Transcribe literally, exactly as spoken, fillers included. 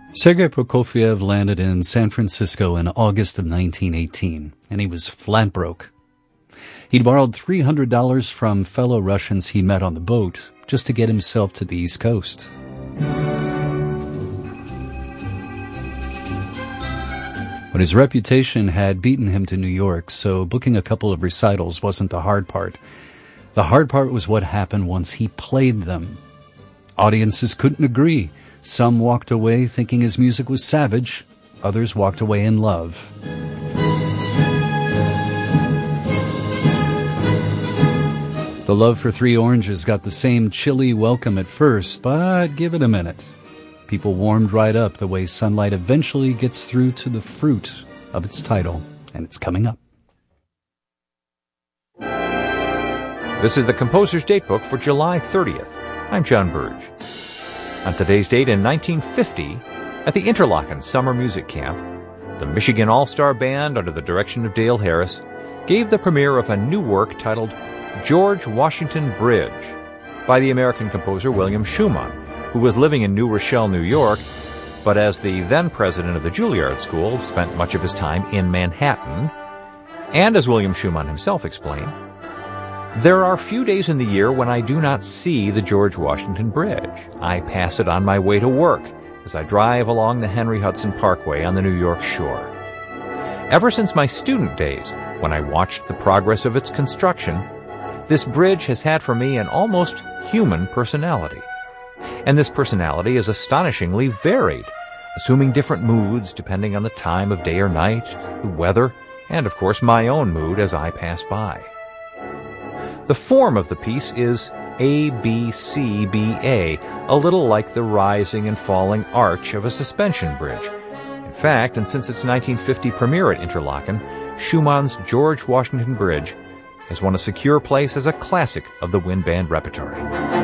Sergei Prokofiev landed in San Francisco in August of nineteen eighteen, and he was flat broke. He'd borrowed three hundred dollars from fellow Russians he met on the boat just to get himself to the East Coast. But his reputation had beaten him to New York, so booking a couple of recitals wasn't the hard part. The hard part was what happened once he played them. Audiences couldn't agree. Some walked away thinking his music was savage. Others walked away in love. The Love for Three Oranges got the same chilly welcome at first, but give it a minute. People warmed right up the way sunlight eventually gets through to the fruit of its title, and it's coming up. This is the Composer's Datebook for July thirtieth. I'm John Burge. On today's date in nineteen fifty, at the Interlochen Summer Music Camp, the Michigan All-Star Band, under the direction of Dale Harris, gave the premiere of a new work titled George Washington Bridge by the American composer William Schumann, who was living in New Rochelle, New York, but as the then president of the Juilliard School, spent much of his time in Manhattan. And as William Schumann himself explained, there are few days in the year when I do not see the George Washington Bridge. I pass it on my way to work as I drive along the Henry Hudson Parkway on the New York shore. Ever since my student days, when I watched the progress of its construction, this bridge has had for me an almost human personality. And this personality is astonishingly varied, assuming different moods depending on the time of day or night, the weather, and of course my own mood as I pass by. The form of the piece is A B C B A, a little like the rising and falling arch of a suspension bridge. In fact, and since its nineteen fifty premiere at Interlochen, Schumann's George Washington Bridge has won a secure place as a classic of the wind band repertory.